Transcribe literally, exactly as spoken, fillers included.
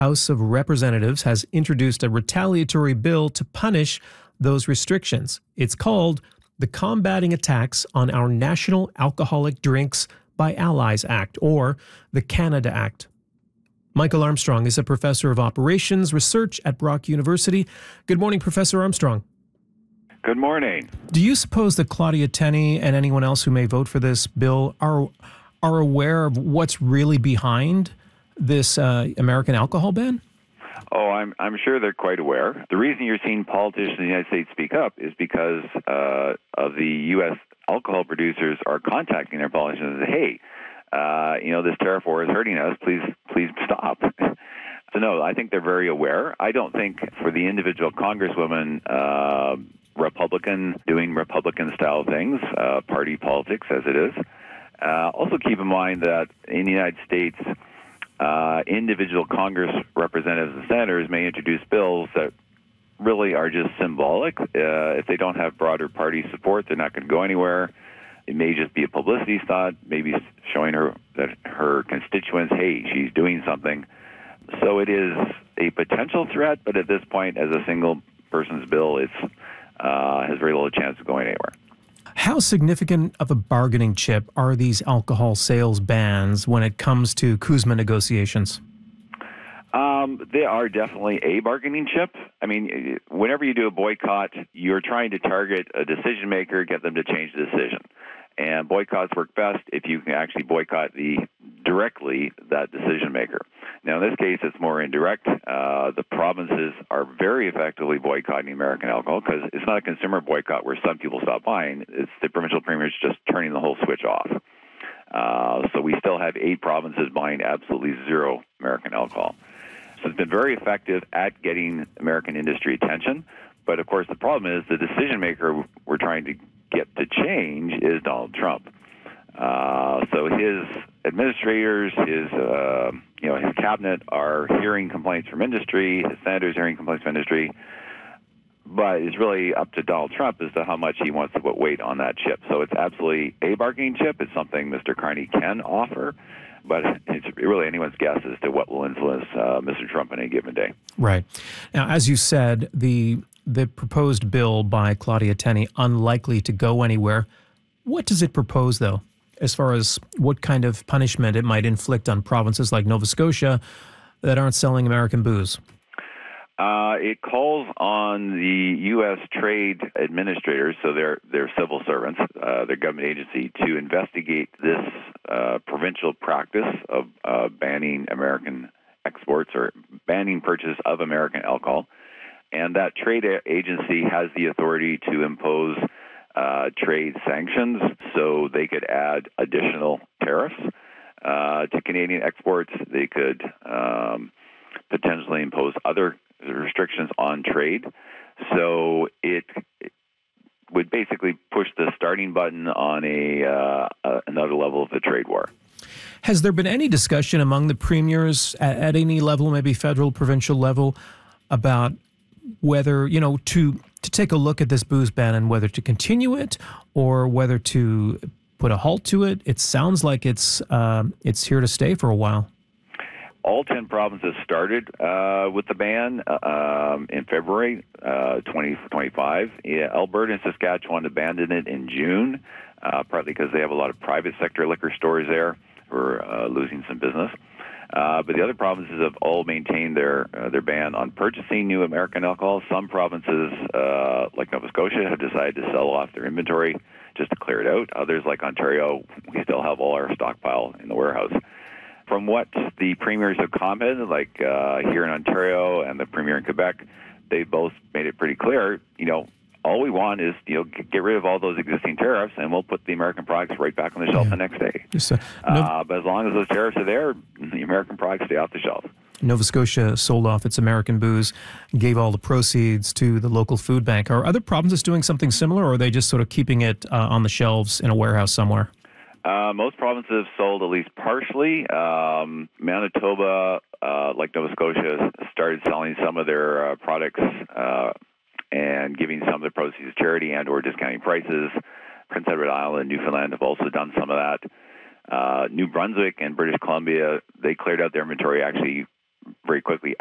House of Representatives has introduced a retaliatory bill to punish those restrictions. It's called the Combating Attacks on Our National Alcoholic Drinks by Allies Act, or the Canada Act. Michael Armstrong is a professor of operations research at Brock University. Good morning, Professor Armstrong. Good morning. Do you suppose that Claudia Tenney and anyone else who may vote for this bill are are aware of what's really behind this uh, American alcohol ban? Oh, I'm I'm sure they're quite aware. The reason you're seeing politicians in the United States speak up is because uh, of the U S alcohol producers are contacting their politicians and say, hey, uh, you know, this tariff war is hurting us. Please, please stop. So, no, I think they're very aware. I don't think for the individual congresswoman, uh, Republican doing Republican-style things, uh, party politics as it is. Uh, also keep in mind that in the United States, uh, individual Congress representatives and senators may introduce bills that really are just symbolic. Uh, if they don't have broader party support, they're not going to go anywhere. It may just be a publicity stunt, maybe showing her that her constituents, hey, she's doing something. So it is a potential threat, but at this point, as a single person's bill, it's uh, has very little chance of going anywhere. How significant of a bargaining chip are these alcohol sales bans when it comes to CUSMA negotiations? Um, they are definitely a bargaining chip. I mean, whenever you do a boycott, you're trying to target a decision maker, get them to change the decision. And boycotts work best if you can actually boycott the directly that decision maker. Now, in this case, it's more indirect. Uh, the provinces are very effectively boycotting American alcohol because it's not a consumer boycott where some people stop buying. It's the provincial premiers just turning the whole switch off. Uh, so we still have eight provinces buying absolutely zero American alcohol. So it's been very effective at getting American industry attention. But, of course, the problem is the decision maker we're trying to get to change is Donald Trump. Uh, so his administrators, his uh, you know, his cabinet are hearing complaints from industry, his senators hearing complaints from industry, but it's really up to Donald Trump as to how much he wants to put weight on that chip. So it's absolutely a bargaining chip. It's something Mister Carney can offer, but it's really anyone's guess as to what will influence uh, Mister Trump on any given day. Right. Now, as you said, the the proposed bill by Claudia Tenney unlikely to go anywhere. What does it propose, though, as far as what kind of punishment it might inflict on provinces like Nova Scotia that aren't selling American booze? Uh, it calls on the U S trade administrators, so they're, they're civil servants, uh, their government agency, to investigate this uh, provincial practice of uh, banning American exports or banning purchase of American alcohol. And that trade agency has the authority to impose uh, trade sanctions, so they could add additional tariffs uh, to Canadian exports. They could um, potentially impose other restrictions on trade. So it, it would basically push the starting button on a uh, uh, another level of the trade war. Has there been any discussion among the premiers at, at any level, maybe federal, provincial level, about whether, you know, to to take a look at this booze ban and whether to continue it or whether to put a halt to it? It sounds like it's uh, it's here to stay for a while. All ten provinces started uh, with the ban uh, um, in February uh, twenty twenty-five. Yeah, Alberta and Saskatchewan abandoned it in June, uh, partly because they have a lot of private sector liquor stores there who are uh, losing some business. Uh, but the other provinces have all maintained their uh, their ban on purchasing new American alcohol. Some provinces, uh, like Nova Scotia, have decided to sell off their inventory just to clear it out. Others, like Ontario, we still have all our stockpile in the warehouse. From what the premiers have commented, like uh, here in Ontario and the premier in Quebec, they both made it pretty clear, you know, all we want is, you know, get rid of all those existing tariffs, and we'll put the American products right back on the shelf yeah. the next day. Just, uh, no, uh, but as long as those tariffs are there, the American products stay off the shelf. Nova Scotia sold off its American booze, gave all the proceeds to the local food bank. Are other provinces doing something similar, or are they just sort of keeping it uh, on the shelves in a warehouse somewhere? Uh, most provinces have sold at least partially. Um, Manitoba, uh, like Nova Scotia, started selling some of their uh, products uh, and giving some of the proceeds to charity and or discounting prices. Prince Edward Island and Newfoundland have also done some of that. Uh, New Brunswick and British Columbia, they cleared out their inventory actually very quickly.